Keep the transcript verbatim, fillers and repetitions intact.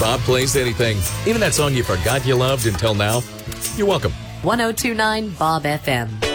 Bob plays anything, even that song you forgot you loved until now. You're welcome. ten twenty-nine Bob F M.